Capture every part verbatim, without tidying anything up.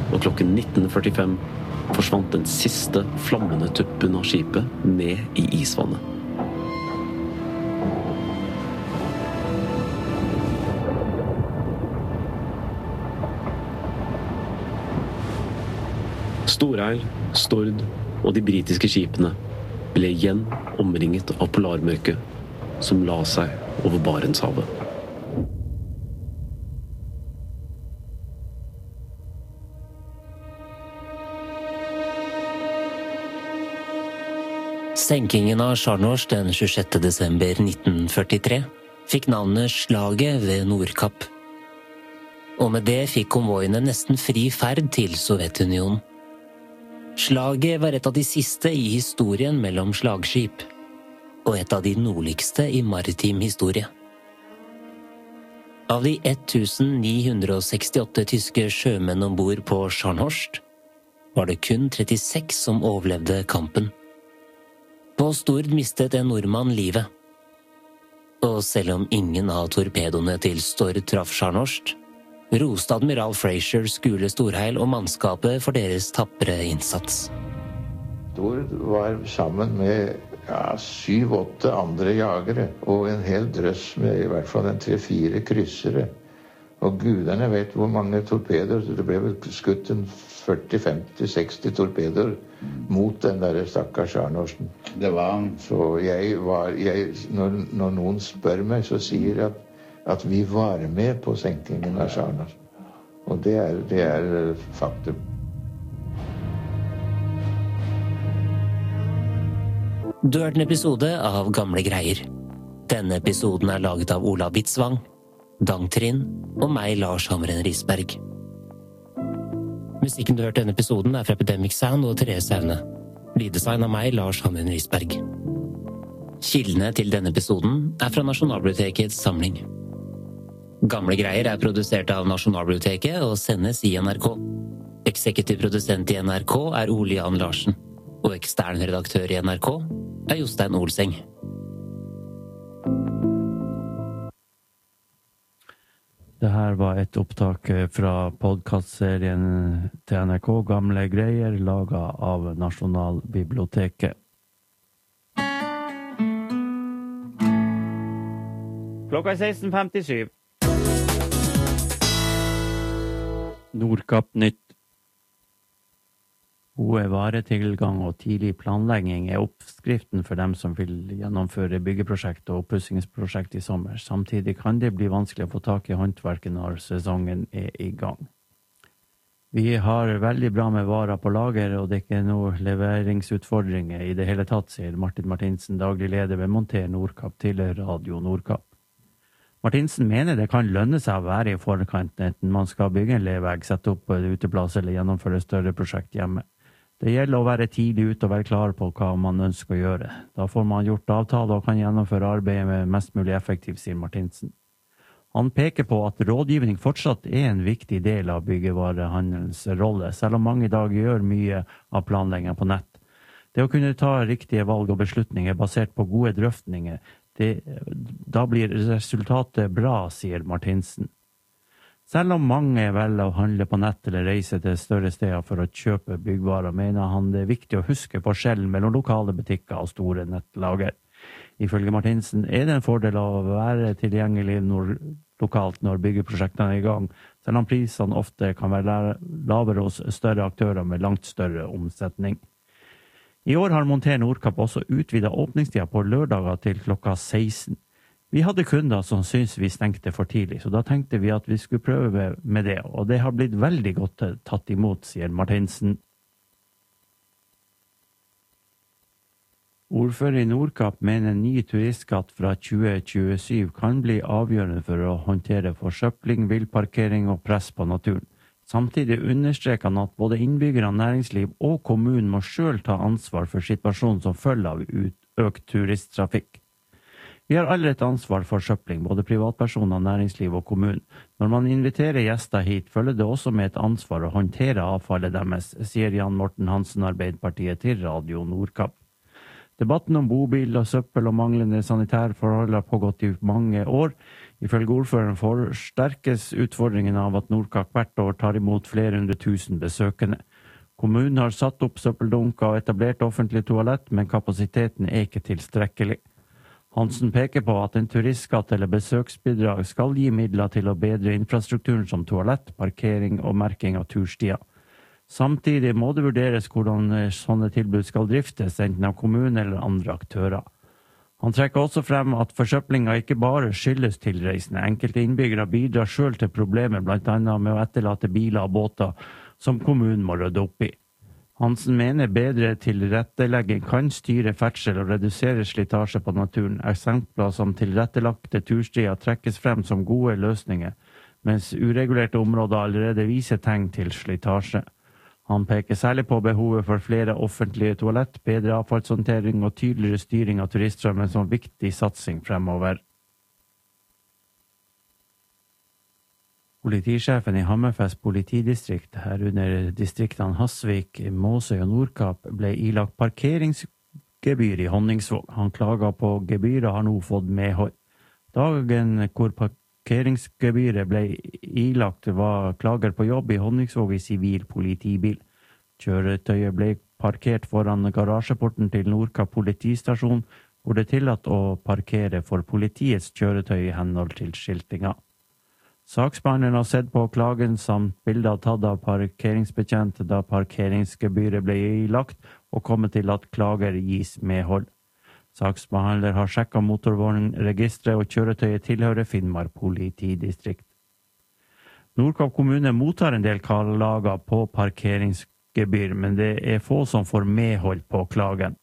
og klokken nitten førtifem forsvant den siste flammende tuppen av skipet ned i isvannet. Storeil, Stord og de britiske skipene ble igjen omringet av polarmørket som la seg over Barentshavet. Senkingen av Scharnhorst den tjuesjette desember nitten førtitre fikk navnet Slaget ved Nordkapp. Og med det fikk konvoiene nesten fri ferd til Sovjetunionen. Slaget var et av de siste i historien mellom slagskip, og et av de nordligste i maritim historie. Av de nittien ni hundre sekstiåtte tyske sjømenn ombord på Scharnhorst, var det kun trettiseks som overlevde kampen. På Stord mistet en nordmann livet. Og selv om ingen av torpedoene til Stord traff Scharnhorst, roste admiral Fraser Skule Storheil og mannskapet for deres tappere innsats. Stord var sammen med ja, syv-åtte andre jagere, og en hel drøss med i hvert fall en tre-fire kryssere. Og guderne vet hvor mange torpedoer, det ble vel skutt en førti, femti, seksti torpedoer mot den der stakkars Scharnhorsten. Det var så jeg var, jeg, når, når noen spør meg, så sier jeg at at vi var med på senkingen av Scharnhorst. Og det er, det er faktum. Du har hørt en episode av Gamle Greier. Denne episoden er laget av Ola Bitsvang, Dang Trind og meg, Lars Hammeren Risberg. Musikken du hørte denne episoden er fra Epidemic Sound og Therese Aune. Lyddesign av meg, Lars Hammeren Risberg. Kildene til denne episoden er fra Nasjonalbibliotekets samling. Gamle Greier er produsert av Nasjonalbiblioteket og sendes i N R K. Eksekutiv produsent i N R K er Ole Jan Larsen, og ekstern redaktør i N R K er Jostein Olseng. Det her var et opptak fra podcastserien til N R K, Gamle Greier, laget av Nasjonalbiblioteket. Klokka er seksten femtisju. Nordkapp nytt. God varetilgang og tidlig planlegging er oppskriften for dem som vil gjennomføre byggeprosjekt og oppussingsprosjekt i sommer. Samtidig kan det bli vanskelig å få tak i håndverket når sesongen er i gang. Vi har veldig bra med varer på lager, og det er ikke noe leveringsutfordringer i det hele tatt, sier Martin Martinsen, daglig leder ved Monter Nordkapp til Radio Nordkapp. Martinsen mener det kan lønne seg å være i forkant enten man skal bygge en levegg, sette opp en uteplass eller gjennomføre større prosjekt hjemme. Det gjelder å være tidlig ute og være klar på hva man ønsker å gjøre. Da får man gjort avtale og kan gjennomføre arbeidet med mest mulig effektivt, sier Martinsen. Han peker på at rådgivning fortsatt er en viktig del av byggevarehandelens rolle, selv om mange i dag gjør mye av planleggingen på nett. Det å kunne ta riktige valg og beslutninger basert på gode drøftninger, Det, da blir resultatet bra, sier Martinsen. Selv om mange velger å handle på nett eller reise til større steder for å kjøpe byggvarer, mener han det er viktig å huske forskjellen mellom lokale butikker og store nettlager. Ifølge Martinsen er det en fordel å være tilgjengelig når, lokalt når byggeprosjektene er i gang, selv om prisene ofte kan være lavere hos større aktører med langt større omsetning. I år har Monter Nordkapp også utvidet åpningstida på lørdager til klokka seksten. Vi hadde kunder som syntes vi stengte for tidlig, så da tenkte vi at vi skulle prøve med det, og det har blitt veldig godt tatt imot, sier Martinsen. Ordfører i Nordkapp mener en ny turistskatt fra tjue tjuesju kan bli avgjørende for å håndtere forsøpling, villparkering og press på naturen. Samtidig understreker han at både innbyggere, næringsliv og kommunen må selv ta ansvar for situasjonen som følger av økt turisttrafikk. Vi har alle et ansvar for søpling, både privatpersoner, næringsliv og kommunen. Når man inviterer gjester hit, følger det også med et ansvar å håndtere avfallet deres, sier Jan Morten Hansen, Arbeiderpartiet, til Radio Nordkapp. Debatten om bobil og søppel og manglende sanitærforhold har pågått i mange år. Ifølge ordføreren forsterkes utfordringen av at Nordkapp hvert år tar imot flere hundre tusen besøkende. Kommunen har satt opp søppeldunker og etablert offentlig toalett, men kapasiteten er ikke tilstrekkelig. Hansen peker på at en turistskatt eller besøksbidrag skal gi midler til å bedre infrastrukturen som toalett, parkering og merking av turstier. Samtidig må det vurderes hvordan sånne tilbud skal driftes, enten av kommunen eller andre aktører. Han trekker også frem at forsøplinga ikke bare skyldes tilreisende. Enkelte innbyggere bidrar selv til problemet, blant annet med å etterlate biler og båter som kommunen må rydde opp i. Hansen mener bedre tilrettelegging kan styre ferdsel og redusere slitasje på naturen. Eksempler som tilrettelagte turstier trekkes frem som gode løsninger, mens uregulerte områder allerede viser tegn til slitasje. Han peker særlig på behovet for flere offentlige toalett, bedre avfallshåndtering og tydeligere styring av turiststrømmen som viktig satsing fremover. Politisjefen i Hammerfest politidistrikt, herunder distriktene Hasvik, Måsøy og Nordkapp, ble ilagt parkeringsgebyr i Honningsvåg. Han klager på gebyret har nå fått medhold. Dagen hvor parkeringsgebyret ble ilagt var klager på jobb i Honningsvåg i sivil politibil. Kjøretøyet ble parkert foran garasjeporten til Nordkapp politistasjon, hvor det er tillatt å parkere for politiets kjøretøy i henhold til skiltinga. Saksbehandleren har sett på klagen samt bilder tatt av parkeringsbetjent da parkeringsgebyret ble ilagt, og kommet til at klager gis medhold. Saksbehandler har sjekket motorvognregisteret og kjøretøyet tilhører Finnmark politidistrikt. Nordkapp kommune mottar en del klager på parkeringsgebyr, men det er få som får medhold på klagen.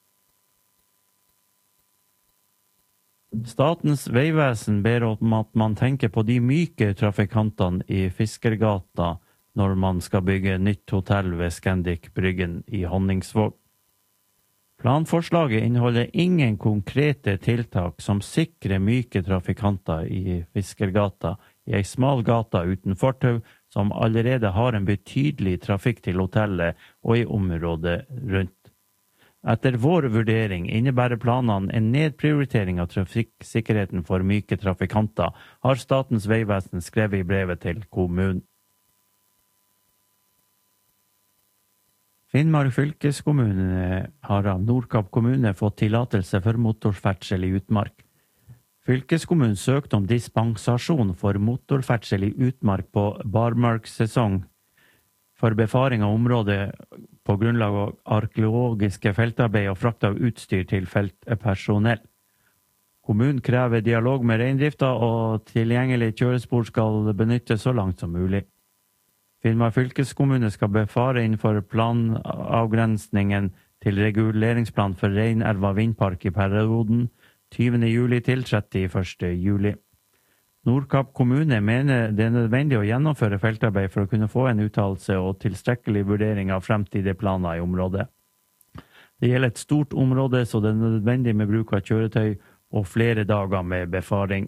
Statens vegvesen ber om at man tenker på de myke trafikantene i Fiskergata når man skal bygge nytt hotell ved Scandic Bryggen i Honningsvåg. Planforslaget inneholder ingen konkrete tiltak som sikrer myke trafikanter i Fiskergata, i ei smal gata uten fortau, som allerede har en betydelig trafikk til hotellet og i området rundt. Etter vår vurdering innebærer planene en nedprioritering av trafikksikkerheten for myke trafikanter, har Statens vegvesen skrevet i brevet til kommunen. Finnmark fylkeskommune har av Nordkapp kommune fått tillatelse for motorferdsel i utmark. Fylkeskommunen søkte om dispensasjon for motorferdsel i utmark på barmarkssesong for befaring av området på grunnlag av arkeologiske feltarbeid og frakt av utstyr til feltpersonell. Kommunen krever dialog med reindrifta, og tilgjengelig kjørespor skal benyttes så langt som mulig. Finnmark fylkeskommune skal befare innenfor planavgrensningen til reguleringsplan for Reinelva vindpark i perioden tyvende juli til trettiførste juli. Nordkapp kommune mener det er nødvendig å gjennomføre feltarbeid for å kunne få en uttalelse og tilstrekkelig vurdering av fremtidige planer i området. Det gjelder et stort område, så det er nødvendig med bruk av kjøretøy og flere dager med befaring.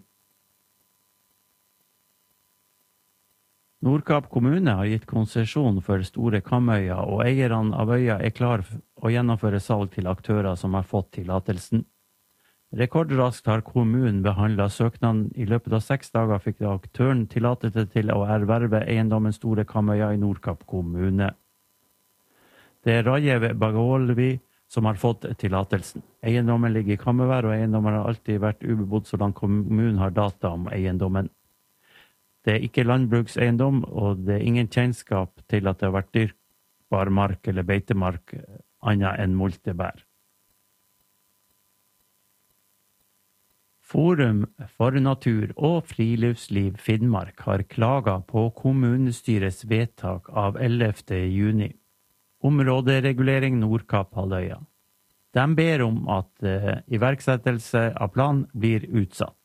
Nordkapp kommune har gitt konsesjon for Store Kamøya, og eierne av øya er klar å gjennomføre salg til aktører som har fått tillatelsen. Rekordraskt har kommunen behandlet søknaden. I løpet av seks dager fikk aktøren tillatelse til å erverve eiendommen Store Kamøya i Nordkapp kommune. Det er Rajev Bagolvi som har fått tillatelsen. Eiendommen ligger i Kamøvær, og eiendommen har alltid vært ubebodd så langt kommunen har data om eiendommen. Det er ikke landbrukseiendom, og det er ingen kjennskap til at det har vært dyrkbar mark eller beitemark annet enn multebær. Forum for natur og friluftsliv Finnmark har klaget på kommunestyrets vedtak av ellevte juni. Områderegulering Nordkapp-halvøya. De ber om at uh, iverksettelse av plan blir utsatt.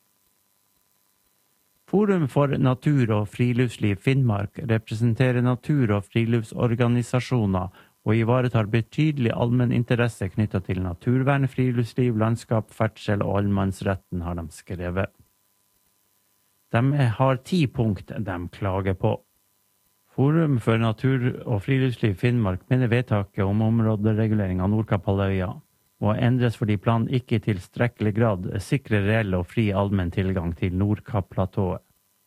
Forum for natur og friluftsliv Finnmark representerer natur- og friluftsorganisasjoner og ivaretar betydelig allmenn interesse knyttet til naturvern, friluftsliv, landskap, ferdsel og allemannsretten, har de skrevet. De har ti punkt de klager på. Forum for natur og friluftsliv Finnmark mener vedtaket om områderegulering av Nordkapp-halvøya må endres fordi planen ikke i tilstrekkelig grad sikrer reell og fri allmenn tilgang til Nordkapp-platået.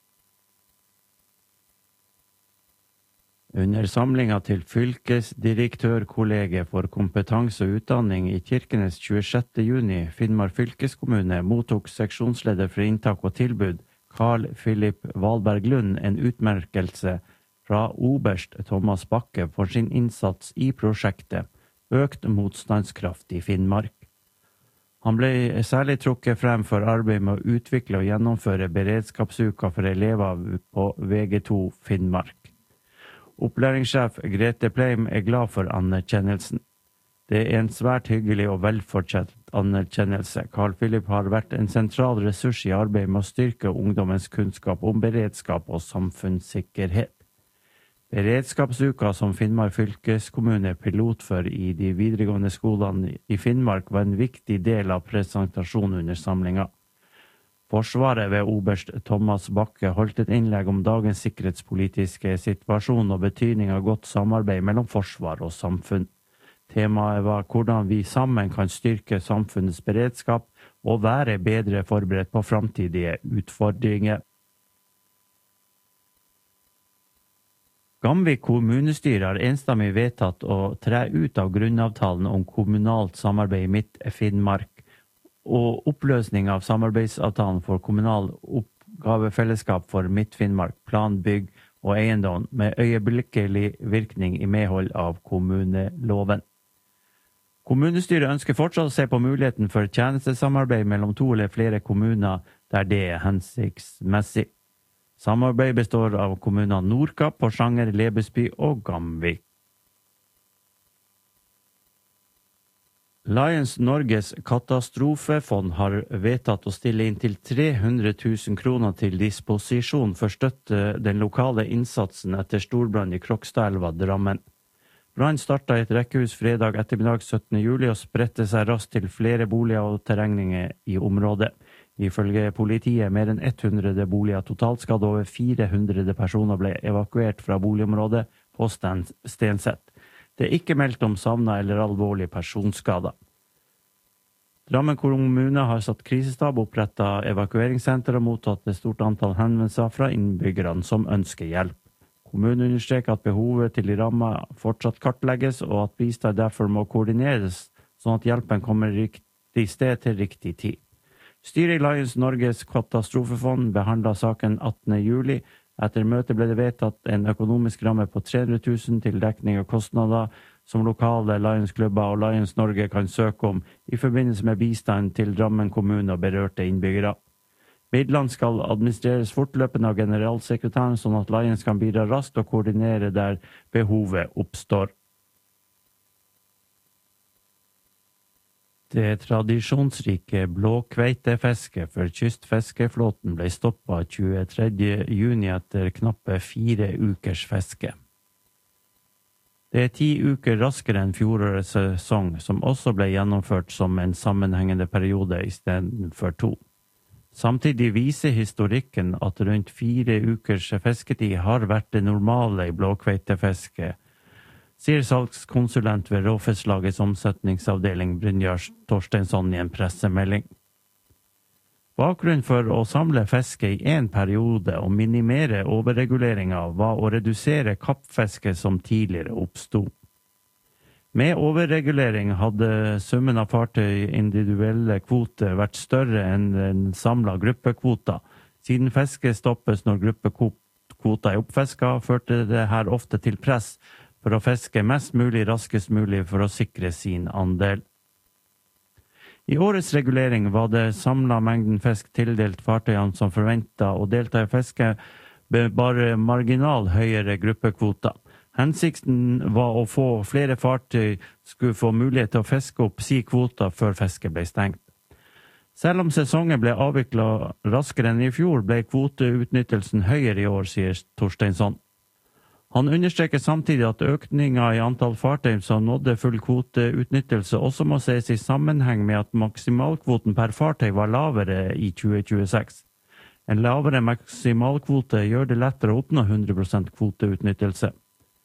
Under samlinga til fylkesdirektørkollegiet for kompetanse og utdanning i Kirkenes tjuesjette juni, Finnmark fylkeskommune, mottok seksjonsleder for inntak og tilbud, Carl Philip Valberg Lund, en utmerkelse fra oberst Thomas Bakke for sin innsats i prosjektet Økt motstandskraft i Finnmark. Han ble særlig trukket frem for arbeid med å utvikle og gjennomføre beredskapsuka for elever på V G to Finnmark. Opplæringssjef Grete Pleim er glad for anerkjennelsen. Det er en svært hyggelig og velfortjent anerkjennelse. Carl Philip har vært en sentral ressurs i arbeidet med å styrke ungdommens kunnskap om beredskap og samfunnssikkerhet. Beredskapsuka som Finnmark fylkeskommune er pilot for i de videregående skolene i Finnmark var en viktig del av presentasjonen under samlinga. Forsvaret ved oberst Thomas Bakke holdt et innlegg om dagens sikkerhetspolitiske situasjon og betydning av godt samarbeid mellom forsvar og samfunn. Temaet var hvordan vi sammen kan styrke samfunnets beredskap og være bedre forberedt på framtidige utfordringer. Gamvik kommunestyre har enstemmig vedtatt å tre ut av grunnavtalen om kommunalt samarbeid i Midt-Finnmark og oppløsning av samarbeidsavtalen for kommunal oppgavefellesskap for Midt-Finnmark, plan, bygg og eiendom med øyeblikkelig virkning i medhold av kommuneloven. Kommunestyret ønsker fortsatt å se på muligheten for tjenestesamarbeid mellom to eller flere kommuner der det er hensiktsmessig. Samarbeid består av kommunene Nordkapp, Porsanger, Lebesby og Gamvik. Lions Norges katastrofefond har vedtatt å stille inn til tre hundre tusen kroner til disposisjon for støtte den lokale innsatsen etter storbrann i Krokstadelva, Drammen. Brann startet i et rekkehus fredag ettermiddag syttende juli og spredte seg raskt til flere boliger og terrengninger i området. Ifølge politiet mer enn hundre boliger totalt skadd, over fire hundre personer ble evakuert fra boligområdet på Stenseth. Det er ikke meldt om savnet eller alvorlige personskader. Drammen kommune har satt krisestab, opprettet evakueringssenter og mottatt et stort antall henvendelser fra innbyggerne som ønsker hjelp. Kommunen understreker at behovet til de rammede fortsatt kartlegges, og at bistand derfor må koordineres, sånn at hjelpen kommer riktig sted til riktig tid. Styret i Lions Norges katastrofefond behandlet saken attende juli. Etter møtet ble det vedtatt en økonomisk ramme på tre hundre tusen til dekning av kostnader som lokale Lions-klubber og Lions Norge kan søke om i forbindelse med bistand til Drammen kommune og berørte innbyggere. Midlene skal administreres fortløpende av generalsekretæren, sånn at Lions kan bidra raskt og koordinere der behovet oppstår. Det tradisjonsrike blåkveitefisket for kystfiskeflåten ble stoppet tjuetredje juni etter knappe fire ukers fiske. Det er ti uker raskere enn fjorårets sesong, som også ble gjennomført som en sammenhengende periode i stedet for to. Samtidig viser historikken at rundt fire ukers fisketid har vært det normale i blåkveitefisket, sier salgskonsulent ved Råfisklagets omsetningsavdeling Brynjar Torsteinsson i en pressemelding. Bakgrunnen for å samle fiske i en periode og minimere overreguleringa var å redusere kappfiske som tidligere oppstod. Med overregulering hadde summen av fartøy individuelle kvoter vært større enn den samla gruppekvota. Siden fiske stoppes når gruppekvota er oppfiska, førte det her ofte til press for å fiske mest mulig raskest mulig for å sikre sin andel. I årets regulering var det samla mengden fisk tildelt fartøyene som forventet å delta i fiske med bare marginal høyere gruppekvoter. Hensikten var å få flere fartøy skulle få mulighet til å fiske opp si kvota før fisket ble stengt. Selv om sesongen ble avviklet raskere enn i fjor, ble kvoteutnyttelsen høyere i år, sier Torsteinsson. Han understreker samtidig at økningen i antall fartøy som nådde full kvoteutnyttelse også må ses i sammenheng med at maksimalkvoten per fartøy var lavere i tjue tjueseks. En lavere maksimalkvote gjør det lettere å oppnå hundre prosent kvoteutnyttelse.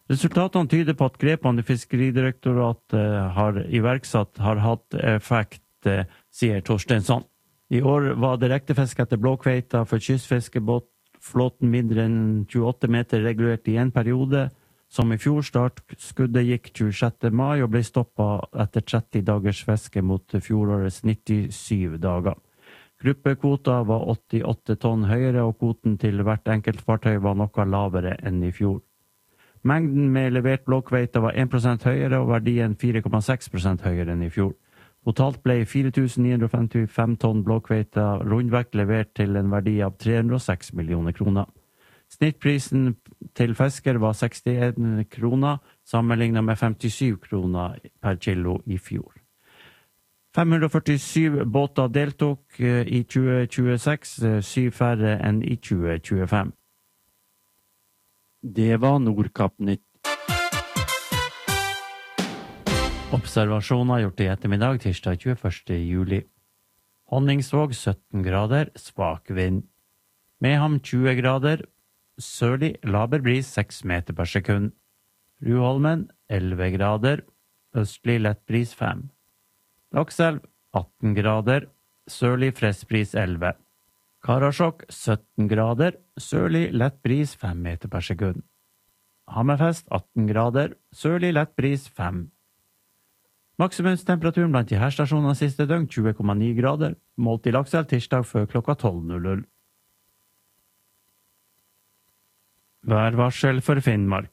Resultatene tyder på at grepene Fiskeridirektoratet har iverksatt har hatt effekt, sier Torstensson. I år var direktefisk etter blåkveita for kystfiskebåtflåten mindre enn tjueåtte meter regulert i en periode, som i fjor startskuddet gikk tjuesjette mai og ble stoppet etter tretti dagers fiske mot fjorårets nittisyv dager. Gruppekvota var åttiåtte tonn høyere, og kvoten til hvert enkelt fartøy var noe lavere enn i fjor. Mengden med levert blåkveita var en prosent høyere, og verdien fire komma seks prosent høyere enn i fjor. Totalt ble fire tusen ni hundre femtifem tonn blåkveita rundvekt levert til en verdi av tre hundre og seks millioner kroner. Snittprisen til fisker var sekstien kroner, sammenlignet med femtisyv kroner per kilo i fjor. fem hundre førtisju båter deltok i tjue tjueseks, syv færre enn i tjue tjuefem. Det var Nordkapp-nytt. Observasjoner gjort i ettermiddag, tirsdag tjueførste juli. Honningsvåg sytten grader, svak vind. Meham tjue grader, sørlig laber bris seks meter per sekund. Ruholmen elleve grader, østlig lett bris fem. Lakselv atten grader, sørlig frisk bris elleve. Karasjok sytten grader, sørlig lett bris fem meter per sekund. Hammerfest atten grader, sørlig lett bris fem. Maksimumstemperaturen blant de her stasjonene siste døgn tjue komma ni grader, målt i Lakselv tirsdag før klokka tolv null null. Værvarsel for Finnmark.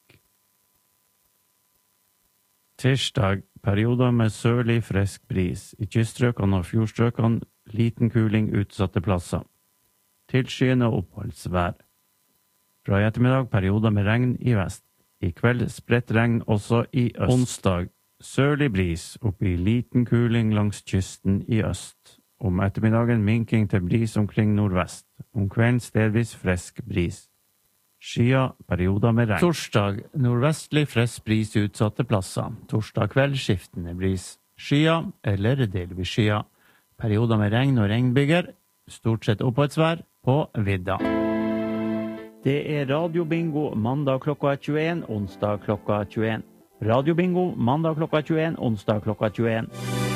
Tirsdag, perioder med sørlig frisk bris. I kyststrøkene og fjordstrøkene liten kuling utsatte plasser. Tilskyende oppholdsvær. Fra i ettermiddag perioder med regn i vest. I kveld spredt regn også i øst. Onsdag, sørlig bris opp i liten kuling langs kysten i øst. Om ettermiddagen minking til bris omkring nordvest. Om kvelden stedvis frisk bris. Skya, perioder med regn. Torsdag, nordvestlig frisk bris utsatte plasser. Torsdag kveld skiftende bris. Skya eller delvis skya. Perioder med regn og regnbyger. Stort sett oppholdsvær på vidda. Det er radiobingo mandag klokka tjueen, onsdag klokka tjueen. Radiobingo mandag klokka tjueen, onsdag klokka tjueen.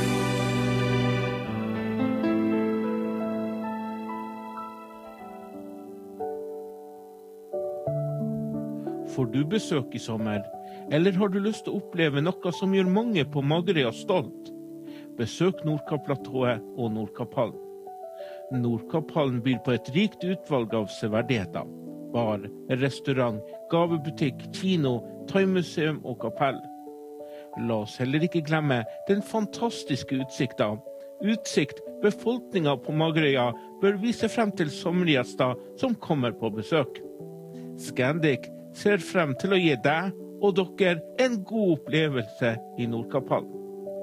Får du besøk i sommer, eller har du lyst til å oppleve noe som gjør mange på Magerøya stolt? Besøk Nordkapp-platået og Nordkapphallen. Nordkapphallen byr på et rikt utvalg av severdigheter. Bar, restaurant, gavebutikk, kino, thaimuseum og kapell. La oss heller ikke glemme den fantastiske utsikten. Utsikt befolkningen på Magerøya bør vise frem til sommergjester som kommer på besøk. Scandic ser frem til å gi deg og dere en god opplevelse i Nordkapphallen.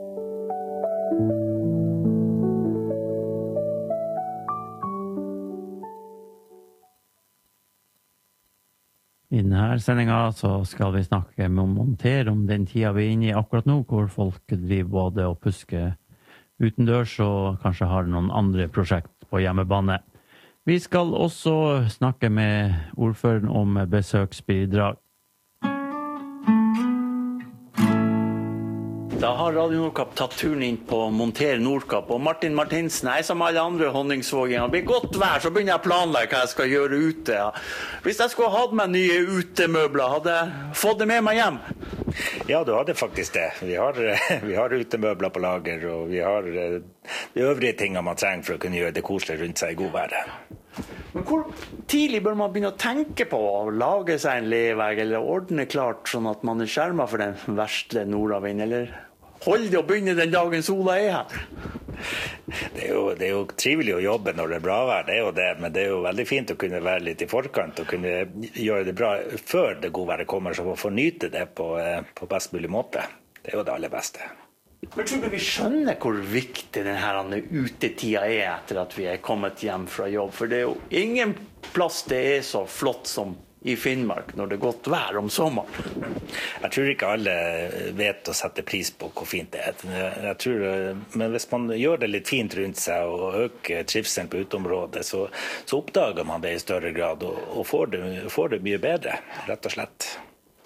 I denne sendingen så skal vi snakke med å montere om den tida vi er inne i akkurat nå, hvor folk driver både og pusker utendørs og kanskje har noen andre prosjekt på hjemmebane. Vi skal også snakke med ordføreren om besøksbidrag. Da har Radio Nordkapp tatt turen inn på Monter Nordkapp, og Martin Martinsen, jeg som alle andre honningsvåginger, blir godt vær, så begynner jeg å planlegge hva jeg skal gjøre ute. Ja. Hvis jeg skulle hatt meg nye utemøbler, hadde jeg fått det med meg hjem? Ja, du hadde faktisk det. Vi har, vi har utemøbler på lager, og vi har de øvrige tingene man trenger for å kunne gjøre det koselig rundt seg i god vær. Men hvor tidlig bør man begynne å tenke på å lage seg en levegg, eller ordne klart sånn at man er skjermet for den verste nordavind, eller holde det å begynne den dagen sola er her? Det er, jo, det er jo trivelig å jobbe når det er bra vær, det er jo det, men det er jo veldig fint å kunne være litt i forkant og kunne gjøre det bra før det gode været kommer, så man får nyte det på, på best mulig måte. Det er jo det aller beste. Men tror du vi skjønner hvor viktig denne utetida er etter at vi er kommet hjem fra jobb? For det er jo ingen plass det er så flott som i Finnmark når det er godt vær om sommeren. Jeg tror ikke alle vet å sette pris på hvor fint det er. Jeg tror, men hvis man gjør det litt fint rundt seg og øker trivselen på uteområdet, så, så oppdager man det i større grad og, og får, det, får det mye bedre, rett og slett.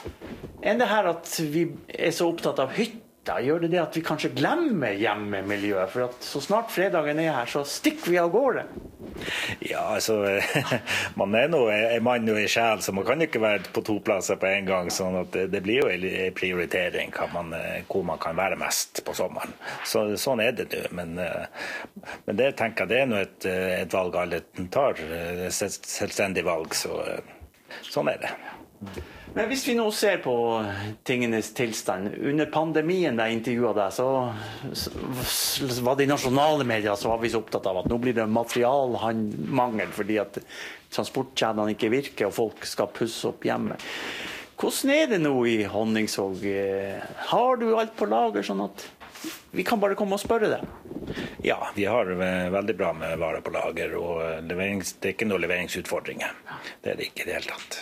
Enn det her at vi er så opptatt av hytta, gjør det det at vi kanskje glemmer hjemmemiljøet? For at så snart fredagen er her, så stikker vi av gårde. Ja, altså, man er nå en mann og en sjel, så man kan ikke være på to plasser på en gang, sånn at det, det blir jo en prioritering man, hvor man kan være mest på sommeren. Så, sånn er det nå, men, men det tenker jeg det er nå et, et valg alle tar, et selvstendig valg, så sånn er det. Men hvis vi nå ser på tingenes tilstand, under pandemien da jeg intervjuet deg, så, så var det i nasjonale medier så var vi så opptatt av at nå blir det materialmangel fordi at transportkjedene ikke virker og folk skal pusse opp hjemme. Hvordan er det nå i Honningsvåg? Har du alt på lager sånn at vi kan bare komme og spørre deg? Ja, vi har veldig bra med varer på lager, og leverings, det er ikke noen leveringsutfordringer. Det er det ikke i det hele tatt.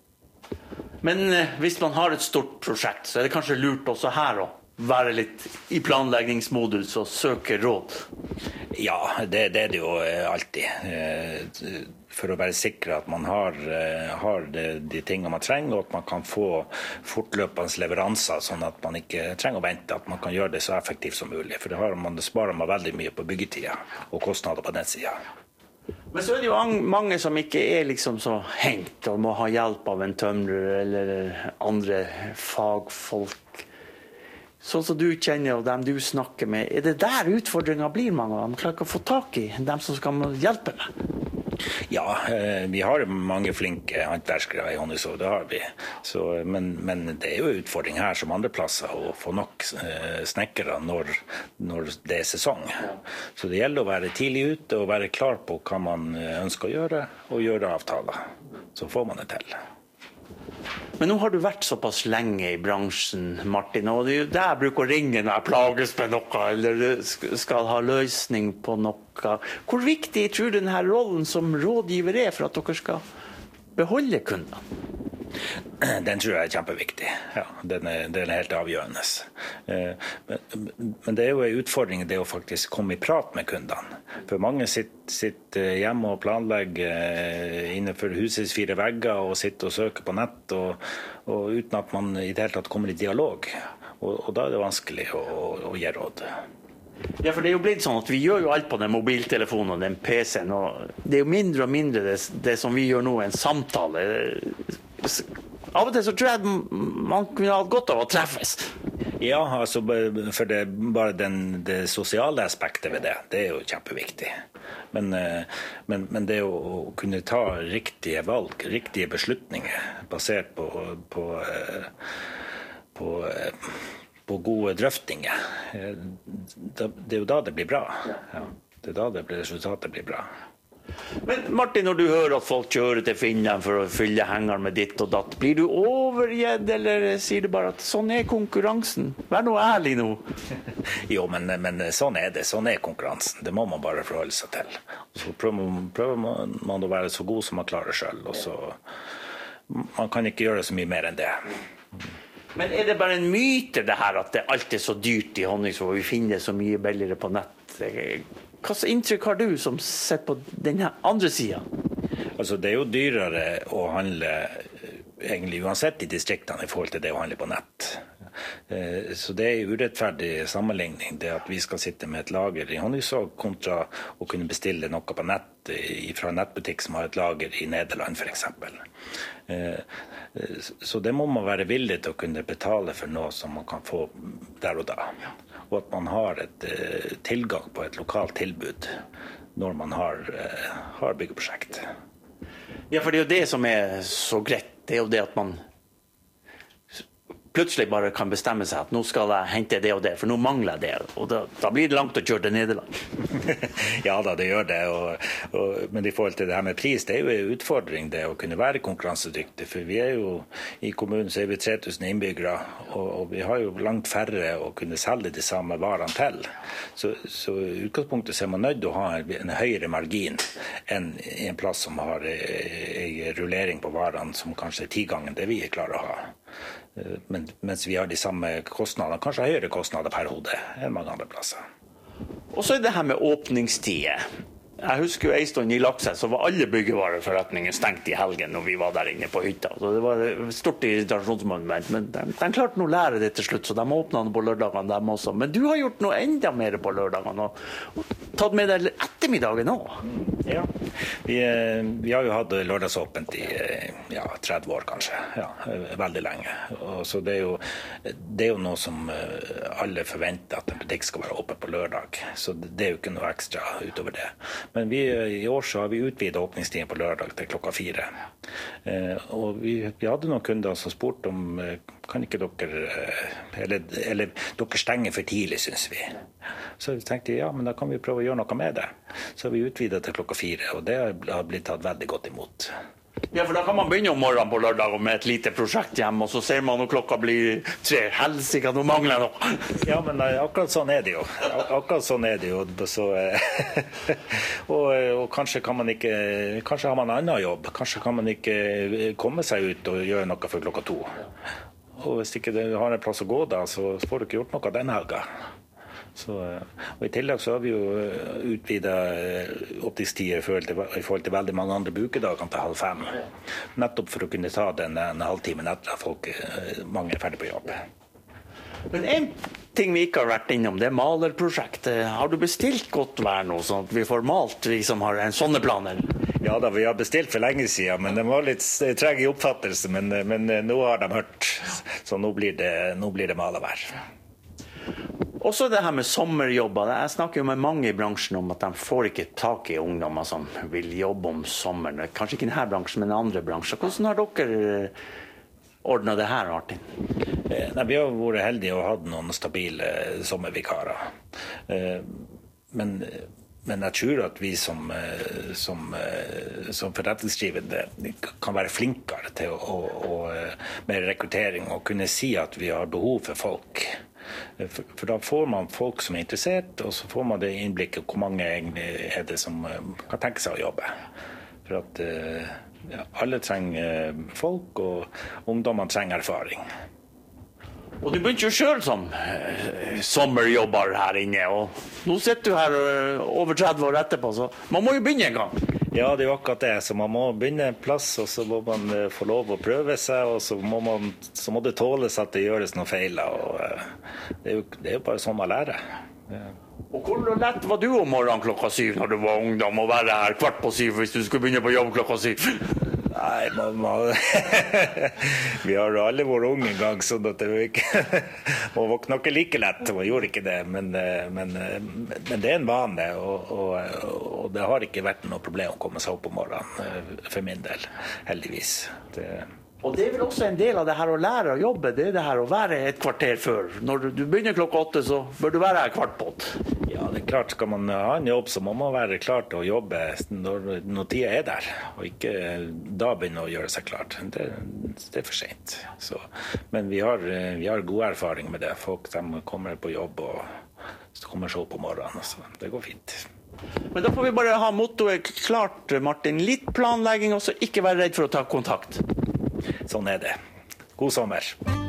Men eh, hvis man har et stort prosjekt, så er det kanskje lurt også her å være litt i planleggingsmodus og søke råd? Ja, det, det er det jo alltid. For å være sikker at man har, har det, de tingene man trenger, og at man kan få fortløpende leveranser, sånn at man ikke trenger å vente, at man kan gjøre det så effektivt som mulig. For det, har man, det sparer man veldig mye på byggetida og kostnader på den siden. Men så er det jo mange som ikke er liksom så hengt og må ha hjelp av en tømrer eller andre fagfolk. Sånn som du kjenner og dem du snakker med, er det der utfordringen blir mange av dem? Klarer ikke å få tak i dem som skal hjelpe med? Ja, vi har mange flinke håndverkere i Honningsvåg, det har vi. Så, men, men det er jo en utfordring her som andre plasser å få nok snekkere når, når det er sesong. Så det gjelder å være tidlig ute og være klar på hva man ønsker å gjøre, og gjøre avtaler. Så får man det til. Men nå har du vært såpass lenge i bransjen, Martin, og det er jo der jeg bruker å ringe når jeg plages med noe, eller skal ha løsning på noe. Hvor viktig tror du denne rollen som rådgiver er for at dere skal beholde kundene? Den tror jeg er kjempeviktig. Ja, den er, den er helt avgjørende. Men, men det er jo en utfordring det å faktisk komme i prat med kundene. For mange sitter, sitter hjemme og planlegger innenfor husets fire vegger og sitter og søker på nett, og, og uten at man i det hele tatt kommer i dialog. Og, og da er det vanskelig å, å gi råd. Ja, for det er jo blitt sånn at vi gjør jo alt på den mobiltelefonen og den P C-en, og det er jo mindre og mindre det, det som vi gjør nå, en samtale. Av og til så tror jeg at man kunne ha godt av å treffes. Ja, altså, for det, bare den, det sosiale aspektet ved det, det er jo kjempeviktig. Men, men, men det å kunne ta riktige valg, riktige beslutninger, basert på, på, på, på gode drøftinger, det er jo da det blir bra. Ja, det er da det blir, resultatet blir bra. Men Martin, når du hører at folk kjører til Finland for å fylle hengeren med ditt og datt, blir du overgjedd, eller sier du bare at sånn er konkurransen? Vær nå ærlig nå. Jo, men, men sånn er det. Sånn er konkurransen. Det må man bare forholde seg til. Så prøver, prøver man, man å være så god som man klarer selv, og så man kan ikke gjøre så mye mer enn det. Men er det bare en myte det her at det alltid er så dyrt i Honningsvåg, og vi finner så mye billigere på nett? Hva slags inntrykk har du som sett på denne andre siden? Altså, det er jo dyrere å handle egentlig uansett i distriktene i forhold til det å handle på nett. Så det er urettferdig sammenligning, det at vi skal sitte med et lager i Honningsvåg kontra å kunne bestille noe på nett fra en nettbutikk som har et lager i Nederland for eksempel. Så det må man være villig til å kunne betale for noe som man kan få der og da. Og at man har et uh, tilgang på et lokalt tilbud når man har, uh, har byggeprosjekt. Ja, for det er jo det som er så greit. Det er jo det at man plutselig bare kan bestemme seg at nå skal jeg hente det og det, for nå mangler jeg det. Og da, da blir det langt å kjøre til Nederland. Ja da, det gjør det. Og, og, men i forhold til det her med pris, det er jo en utfordring det å kunne være konkurransedyktig. For vi er jo, i kommunen så er vi tre tusen innbyggere, og, og vi har jo langt færre å kunne selge de samme varene til. Så, så i utgangspunktet så er man nødt til å ha en, en høyere margin enn en plass som har en rullering på varene som kanskje er ti ganger det vi klarer å ha. Men, mens vi har de samme kostnadene, kanskje høyere kostnader per hode enn mange andre plasser. Og så er det her med åpningstider. Jeg husker jo en stund i Lakse, så var alle byggevareforretninger stengt i helgen når vi var der inne på hytta. Så det var et stort irritasjonsmoment, men de, de klarte nå å lære det til slutt, så de åpnet på lørdagene dem også. Men du har gjort noe enda mer på lørdagene, og, og tatt med deg ettermiddagen også. Ja, vi, vi har jo hatt lørdagsåpent i ja, tretti år kanskje, ja, veldig lenge. Og så det er, jo, det er jo noe som alle forventer, at en butikk skal være åpen på lørdag, så det er jo ikke noe ekstra utover det. Men vi, i år så har vi utvidet åpningstiden på lørdag til klokka fire. Eh, og vi, vi hadde noen kunder som spurte om eh, kan ikke dere, eller, eller dere stenger for tidlig, synes vi. Så vi tenkte, ja, men da kan vi prøve å gjøre noe med det. Så har vi utvidet til klokka fire, og det har blitt tatt veldig godt imot. Ja, for da kan man begynne om morgenen på lørdag med et lite prosjekt hjem, og så ser man når klokka blir tre. Helst ikke at noe mangler noe. Ja, men akkurat sånn er det jo. Ak akkurat sånn er det jo. Så, og, og kanskje kan man ikke, kanskje har man en annen jobb. Kanskje kan man ikke komme seg ut og gjøre noe for klokka to. Og hvis ikke du har en plass å gå da, så får du ikke gjort noe den helga. Så, og I tillegg så har vi jo utvidet åpningstider i forhold til, i forhold til veldig mange andre bukedager til halv fem. Nettopp for å kunne ta den en halvtime etter at folk, mange er ferdig på jobb. Men en ting vi ikke har vært innom, det er malerprosjektet. Har du bestilt godt vær nå, sånn at vi får malt, vi som har en sånne planer? Ja da, vi har bestilt for lenge siden, men det var litt treg i oppfattelse, men, men nå har de hørt, så nå blir det, nå blir det malervær. Også det her med sommerjobber. Jeg snakker jo med mange i bransjen om at de får ikke tak i ungdommer som vil jobbe om sommeren. Kanskje ikke i denne bransjen, men i andre bransjer. Hvordan har dere ordnet det her, Martin? Nei, vi har vært heldige og hatt noen stabile sommervikarer. Men, men jeg tror at vi som, som, som forretningsdrivende kan være flinkere til å, å, å, med rekruttering og kunne si at vi har behov for folk. For, for da får man folk som er interessert, og så får man det innblikket hvor mange er det som kan tenke seg å jobbe. For at ja, alle trenger folk, og ungdommene trenger erfaring. Og du begynte jo selv som eh, sommerjobber her inne, og nå sitter du her uh, over tretti år etterpå, så man må jo begynne en gang. Ja, det er jo akkurat det, så man må begynne en plass, og så må man uh, få lov å prøve seg, og så må, man, så må det tåles at det gjøres noen feiler, og uh, det, er jo, det er jo bare sånn man lærer. Ja. Og hvor lett var du om morgenen klokka syv når du var ungdom, å være her kvart på syv hvis du skulle begynne på jobb klokka syv? Nei, man, man vi har jo alle vært unge en gang, så det er jo ikke man våkner ikke like lett, man gjorde ikke det, men, men, men det er en vane, og, og, og det har ikke vært noe problem å komme seg opp om morgenen, for min del, heldigvis. Det... Og det er vel også en del av det her å lære å jobbe, det er det her å være et kvarter før. Når du begynner klokka åtte, så bør du være her kvart på åtte. Ja, det er klart, skal man ha en jobb, så må man være klar til å jobbe når, når tida er der, og ikke da begynne å gjøre seg klart. Det, det er for sent. Så, men vi har, vi har god erfaring med det. Folk de kommer på jobb og kommer så på morgenen, så det går fint. Men da får vi bare ha mottoet klart, Martin. Litt planlegging, og så ikke være redd for å ta kontakt. Sånn er det. God sommer.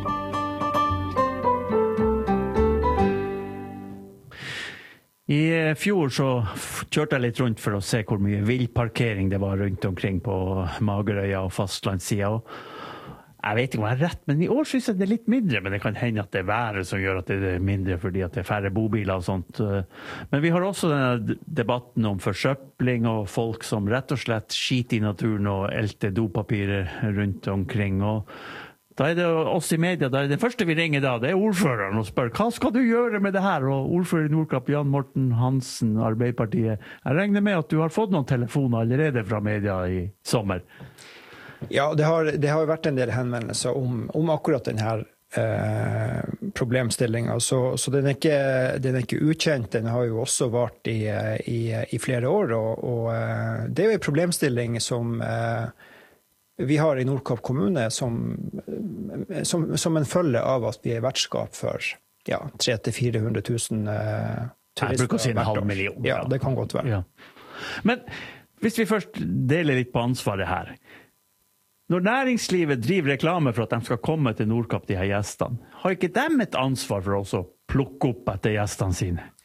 I fjor så kjørte jeg litt rundt for å se hvor mye villparkering det var rundt omkring på Magerøya og fastlandssida. Jeg vet ikke om jeg er rett, men i år synes jeg det er litt mindre, men det kan hende at det er været som gjør at det er mindre fordi at det er færre bobiler og sånt. Men vi har også denne debatten om forsøpling og folk som rett og slett skiter i naturen og elter dopapirer rundt omkring. Og da er det oss i media, da er det første vi ringer da, det er ordføreren og spør, hva skal du gjøre med det her? Og ordfører i Nordkapp, Jan Morten Hansen, Arbeiderpartiet, jeg regner med at du har fått noen telefoner allerede fra media i sommer. Ja, det har, det har vært en del henvendelser om, om akkurat denne eh, problemstillingen. Så, så den, er ikke, den er ikke ukjent, den har jo også vært i, i, i flere år. Og, og det er jo en problemstilling som eh, vi har i Nordkapp kommune som, som, som en følge av at vi er vertskap for ja, tre til fire hundre tusen eh, turister. Jeg bruker å si en halv million. Ja, det kan godt være. Ja. Men hvis vi først deler litt på ansvaret her, når næringslivet driver reklame for at de skal komme til Nordkapp, de her gjestene, har ikke de et ansvar for også å plukke opp etter gjestene sine?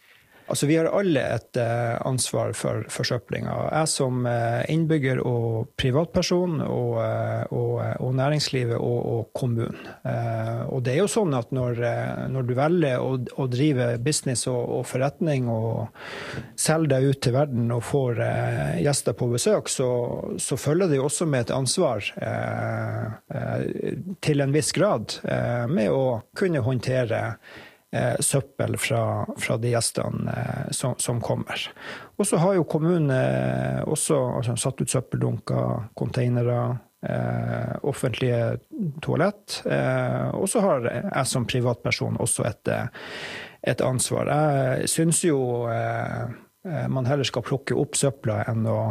Altså, vi har alle et eh, ansvar for forsøplinga. Jeg som eh, innbygger og privatperson, og, eh, og, og næringslivet og, og kommunen. Eh, og det er jo sånn at når, når du velger å, å drive business og, og forretning og selge deg ut til verden og får eh, gjester på besøk, så, så følger det jo også med et ansvar eh, eh, til en viss grad eh, med å kunne håndtere Eh, søppel fra, fra de gjestene eh, som, som kommer. Og så har jo kommunen eh, også altså, satt ut søppeldunker, containere, eh, offentlige toalett, eh, og så har jeg som privatperson også et, et ansvar. Jeg synes jo eh, man heller skal plukke opp søpla enn å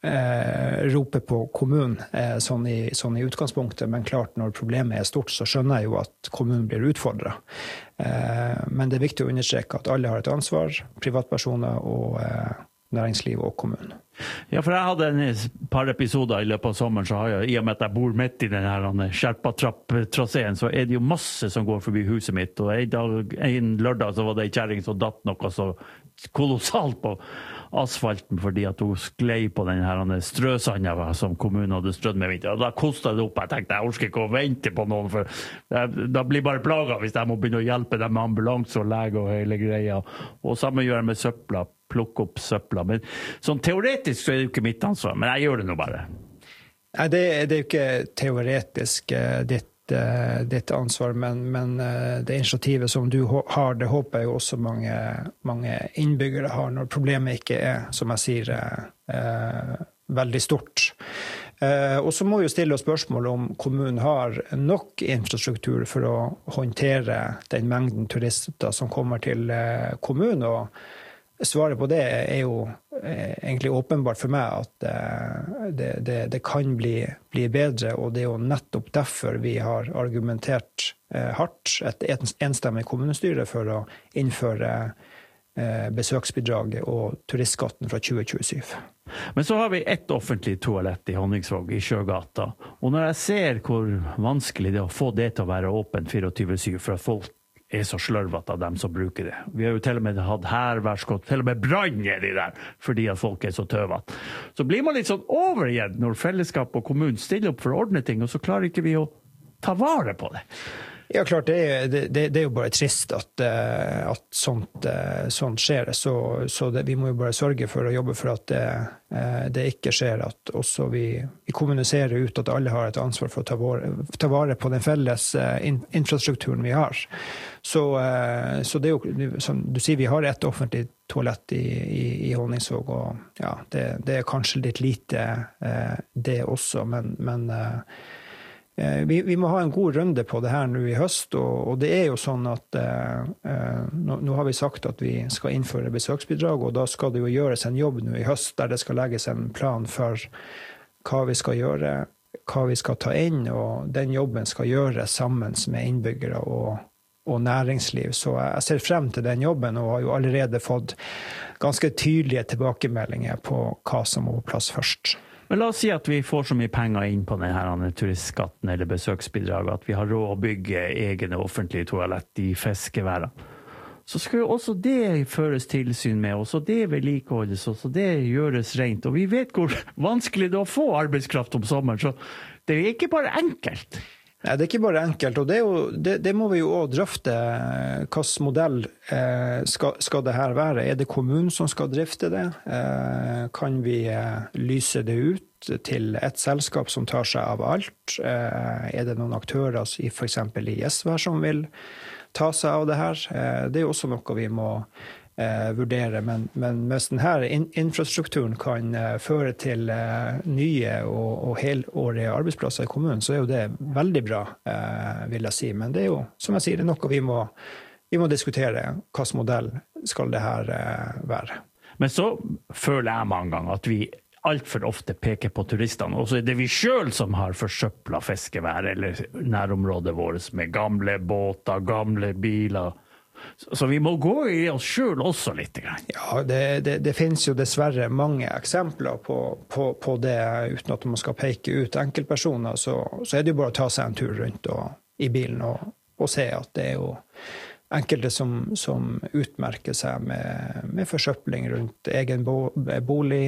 Eh, rope på kommunen eh, sånn, i, sånn i utgangspunktet, men klart når problemet er stort så skjønner jeg jo at kommunen blir utfordret. Eh, men det er viktig å understreke at alle har et ansvar, privatpersoner og eh, næringsliv og kommunen. Ja, for jeg hadde en par episoder i løpet av sommeren, så har jeg, i og med at jeg bor midt i denne skjerpa-trapp-traseen, så er det jo masse som går forbi huset mitt, og en, dag, en lørdag så var det en kjæring som datt noe så kolossalt på asfalten fordi at hun sklei på den her strøsanda som kommunen hadde strødd med vinter. Og da kostet det opp. Jeg tenkte, jeg orsker ikke å vente på noen, for da blir bare plaget hvis jeg må begynne å hjelpe dem med ambulans og lege og hele greia. Og sammen gjør jeg med søpla, plukke opp søpla. Men sånn teoretisk så er det jo ikke mitt ansvar, men jeg gjør det nå bare. Nei, det, det er jo ikke teoretisk ditt ditt ansvar, men, men det initiativet som du har, det håper jeg jo også mange, mange innbyggere har når problemet ikke er, som jeg sier, eh, veldig stort. Eh, og så må vi jo stille oss spørsmål om kommunen har nok infrastruktur for å håndtere den mengden turister som kommer til eh, kommunen, og svaret på det er jo egentlig åpenbart for meg at det, det, det kan bli, bli bedre, og det er jo nettopp derfor vi har argumentert hardt, et enstemmig kommunestyre, for å innføre besøksbidraget og turistskatten fra tjue tjuesyv. Men så har vi ett offentlig toalett i Honningsvåg i Sjøgata, og når jeg ser hvor vanskelig det er å få det til å være åpent tjuefire syv for at folk er så slørvet av dem som bruker det. Vi har jo til og med hatt herværskott, til og med brann er de der, fordi at folk er så tøvet. Så blir man litt sånn over igjen når fellesskap og kommunen stiller opp for å ordne ting, og så klarer ikke vi å ta vare på det. Ja, klart, det er, det, det er jo bare trist at, at sånt, sånt skjer, så, så det, vi må jo bare sørge for å jobbe for at det, det ikke skjer, at også vi, vi kommuniserer ut at alle har et ansvar for å ta vare, ta vare på den felles infrastrukturen vi har. Så, så det er jo, som du sier, vi har et offentlig toalett i, i, i Honningsvåg, og ja, det, det er kanskje litt lite det også, men, men Vi, vi må ha en god runde på det her nå i høst, og, og det er jo sånn at eh, nå, nå har vi sagt at vi skal innføre besøksbidrag, og da skal det jo gjøres en jobb nå i høst der det skal legges en plan for hva vi skal gjøre, hva vi skal ta inn, og den jobben skal gjøres sammen med innbyggere og, og næringsliv. Så jeg ser frem til den jobben, og har jo allerede fått ganske tydelige tilbakemeldinger på hva som må på plass først. Men la oss si at vi får så mye penger inn på denne turistskatten eller besøksbidrag, at vi har råd å bygge egne offentlige toalett i fiskeværene. Så skal jo også det føres tilsyn med, også det vedlikeholdes, også det gjøres rent. Og vi vet hvor vanskelig det er å få arbeidskraft om sommeren, så det er ikke bare enkelt. Nei, det er ikke bare enkelt, og det, er jo, det, det må vi jo også drøfte. Hvilken modell eh, skal, skal det her være? Er det kommunen som skal drifte det? Eh, kan vi eh, lyse det ut til et selskap som tar seg av alt? Eh, er det noen aktører i for eksempel i Gjesvær som vil ta seg av det her? Eh, det er jo også noe vi må Eh, vurdere, men, men hvis denne in- infrastrukturen kan eh, føre til eh, nye og, og helårige arbeidsplasser i kommunen, så er jo det veldig bra, eh, vil jeg si. Men det er jo, som jeg sier, det er noe vi må, vi må diskutere. Hvilken modell skal det her eh, være? Men så føler jeg mange ganger at vi alt for ofte peker på turistene, og så er det vi selv som har forsøplet fiskevær eller nærområdet vårt med gamle båter, gamle biler. Så vi må gå i oss selv også litt. Ja, det, det, det finnes jo dessverre mange eksempler på, på, på det, uten at man skal peke ut enkeltpersoner, så, så er det jo bare å ta seg en tur rundt og, i bilen og, og se at det er jo enkelte som, som utmerker seg med, med forsøpling rundt egen bolig,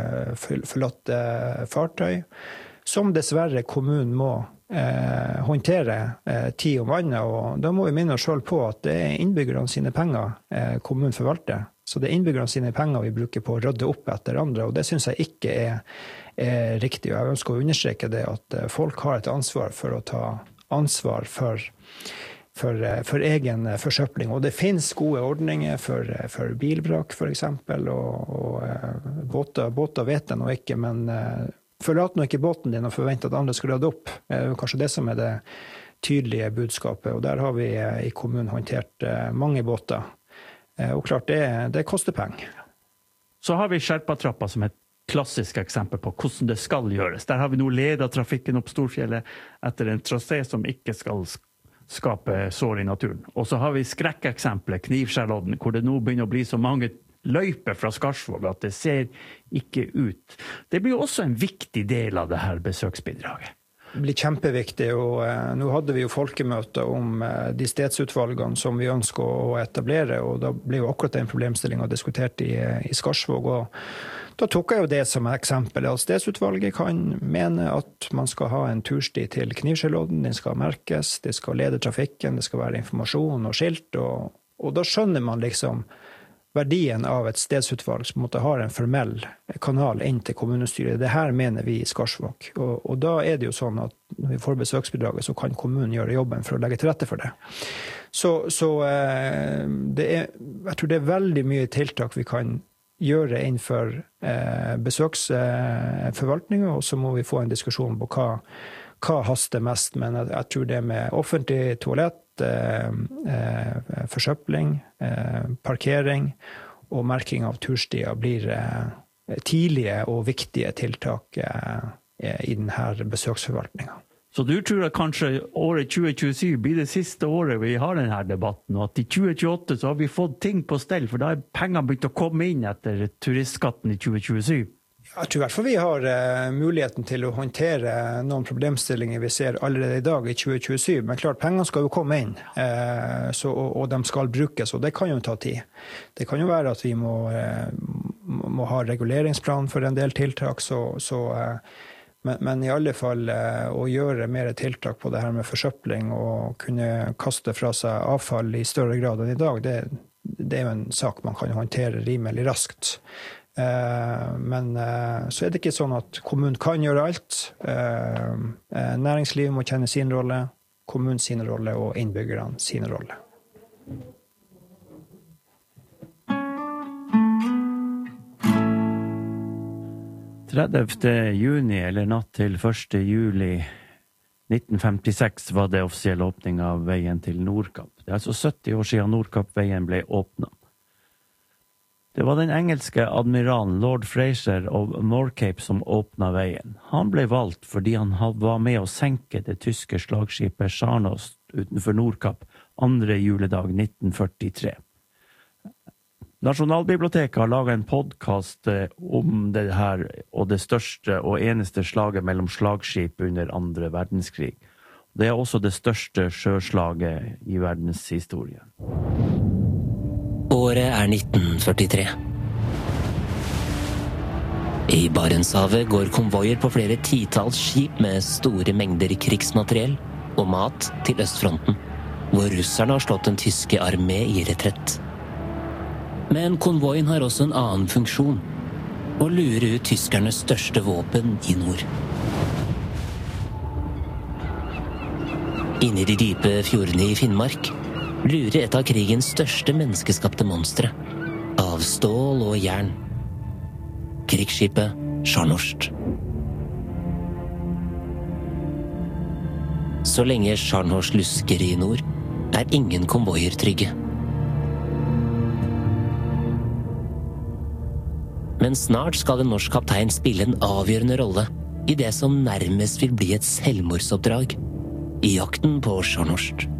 forlatte fartøy, som dessverre kommunen må eh, håndtere eh, tid om vannet, og da må vi minne oss selv på at det er innbyggerne sine penger eh, kommunen forvalter. Så det er innbyggerne sine penger vi bruker på å rydde opp etter andre, og det synes jeg ikke er, er riktig. Og jeg ønsker å understreke det at folk har et ansvar for å ta ansvar for For, for egen forsøpling. Og det finnes gode ordninger for, for bilbrakk, for eksempel, og, og båter, båter vet jeg nå ikke, men uh, forlat nå ikke båten din og forvent at andre skal rydde opp. Det er kanskje det som er det tydelige budskapet, og der har vi uh, i kommunen håndtert uh, mange båter. Uh, og klart, det, det koster penger. Så har vi Skjerpa-trappa som et klassisk eksempel på hvordan det skal gjøres. Der har vi nå ledet trafikken opp Storfjellet etter en trasé som ikke skal skape sår i naturen. Og så har vi skrekkeksemplet, Knivskjærlodden, hvor det nå begynner å bli så mange løyper fra Skarsvåg at det ser ikke ut. Det blir også en viktig del av det her besøksbidraget. Det blir kjempeviktig, og eh, nå hadde vi jo folkemøte om eh, de stedsutvalgene som vi ønsker å etablere, og da ble jo akkurat den problemstillingen diskutert i, i Skarsvåg, og da tok jeg jo det som eksempel. At stedsutvalget kan mene at man skal ha en tursti til Knivskjærlodden, den skal merkes, det skal lede trafikken, det skal være informasjon og skilt, og, og da skjønner man liksom verdien av et stedsutvalg som måtte ha en formell kanal inn til kommunestyret. Det her mener vi i Skarsvåg. Og, og da er det jo sånn at når vi får besøksbidraget, så kan kommunen gjøre jobben for å legge til rette for det. Så, så det er, jeg tror det er veldig mye tiltak vi kan gjøre innenfor eh, besøksforvaltningen, og så må vi få en diskusjon på hva, hva haster mest. Men jeg, jeg tror det med offentlig toalett, eh, eh, forsøpling, eh, parkering og merking av turstier blir eh, tidlige og viktige tiltak eh, i denne besøksforvaltningen. Så du tror at kanskje året tjue tjuesju blir det siste året vi har denne debatten, og at i tjue tjueåtte så har vi fått ting på stell, for da er penger begynt å komme inn etter turistskatten i tjue tjuesju? Jeg tror i hvert fall vi har uh, muligheten til å håndtere noen problemstillinger vi ser allerede i dag i tjue tjuesju, men klart, pengene skal jo komme inn, uh, så, og, og de skal brukes, og det kan jo ta tid. Det kan jo være at vi må, uh, må ha reguleringsplan for en del tiltak, så, så uh, Men, men i alle fall eh, å gjøre mer tiltak på det her med forsøpling og kunne kaste fra seg avfall i større grad enn i dag, det, det er jo en sak man kan håndtere rimelig raskt. Eh, men eh, så er det ikke sånn at kommunen kan gjøre alt. Eh, næringslivet må kjenne sin rolle, kommunen sin rolle og innbyggerne sin rolle. tredivte juni, eller natt til første juli nitten femtiseks, var det offisiell åpning av veien til Nordkapp. Det er altså sytti år siden Nordkapp-veien ble åpnet. Det var den engelske admiralen Lord Fraser of Morecambe som åpnet veien. Han ble valgt fordi han var med å senke det tyske slagskipet Scharnhorst utenfor Nordkapp andre juledag nitten førtitre. Nasjonalbiblioteket har laget en podcast om det her og det største og eneste slaget mellom slagskip under andre verdenskrig. Det er også det største sjøslaget i verdenshistorien. Året er nitten førtitre. I Barentshavet går konvoier på flere titalls skip med store mengder krigsmateriell og mat til østfronten, hvor russerne har slått den tyske armé i retrett. Men konvoien har også en annen funksjon, å lure ut tyskernes største våpen i nord. Inne i de dype fjordene i Finnmark lurer et av krigens største menneskeskapte monstre, av stål og jern. Krigsskipet Scharnhorst. Så lenge Scharnhorst lusker i nord, er ingen konvoier trygge. Men snart skal en norsk kaptein spille en avgjørende rolle i det som nærmest vil bli et selvmordsoppdrag i jakten på Scharnhorst.